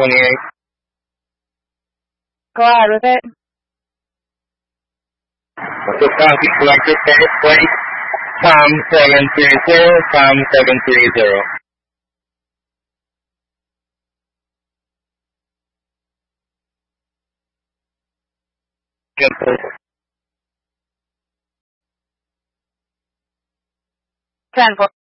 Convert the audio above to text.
28. Go ahead with it. Okay, copy. Selected tennis plate. Tom 730, Tom 730. Cancel. 10-4.